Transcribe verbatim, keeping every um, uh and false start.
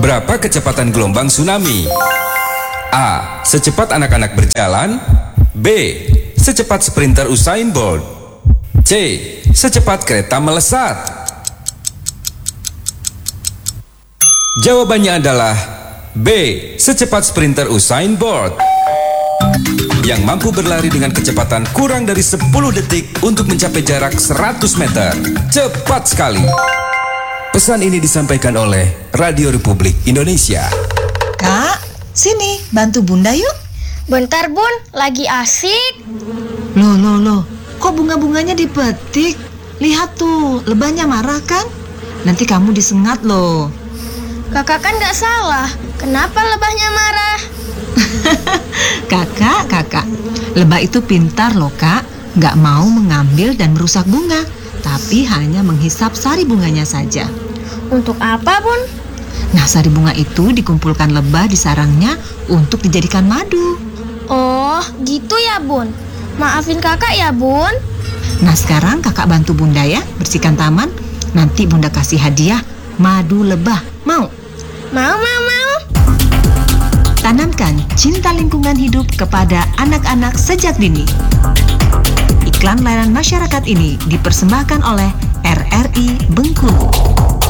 Berapa kecepatan gelombang tsunami? A. Secepat anak-anak berjalan. B. Secepat sprinter Usain Bolt. C. Secepat kereta melesat. Jawabannya adalah B. Secepat sprinter Usain Bolt, yang mampu berlari dengan kecepatan kurang dari sepuluh detik untuk mencapai jarak seratus meter. Cepat sekali. Pesan ini disampaikan oleh Radio Republik Indonesia. Kak, sini bantu Bunda yuk. Bentar Bun, lagi asik. Loh, loh, loh, kok bunga-bunganya dipetik? Lihat tuh, lebahnya marah kan? Nanti kamu disengat loh. Kakak kan gak salah, kenapa lebahnya marah? Kakak, kakak, lebah itu pintar loh kak. Gak mau mengambil dan merusak bunga, tapi hanya menghisap sari bunganya saja. Untuk apa Bun? Nah, sari bunga itu dikumpulkan lebah di sarangnya untuk dijadikan madu. Oh, gitu ya Bun. Maafin kakak ya Bun. Nah, sekarang kakak bantu Bunda ya, bersihkan taman. Nanti Bunda kasih hadiah madu lebah. Mau? Mau, mau, mau. Tanamkan cinta lingkungan hidup kepada anak-anak sejak dini. Iklan layanan masyarakat ini dipersembahkan oleh R R I Bengkulu.